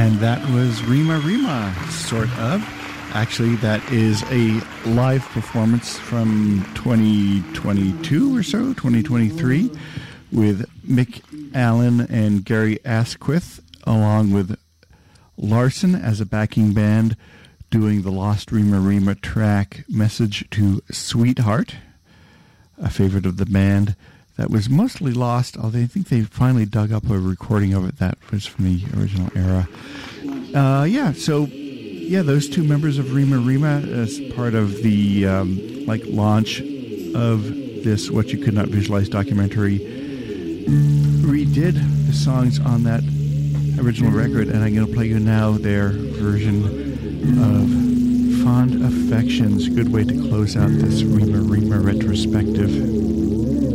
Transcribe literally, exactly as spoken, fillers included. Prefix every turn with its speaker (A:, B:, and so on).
A: And that was Rima Rima, sort of. Actually, that is a live performance from twenty twenty-two or so, twenty twenty-three, with Mick Allen and Gary Asquith, along with Larson as a backing band, doing the Lost Rima Rima track Message to Sweetheart, a favorite of the band that was mostly lost, although I think they finally dug up a recording of it that was from the original era. Uh, yeah, so, yeah, those two members of Rima Rima as part of the, um, like, launch of this What You Could Not Visualize documentary redid the songs on that original record, and I'm going to play you now their version of Fond Affections. Good way to close out this Rima Rima retrospective.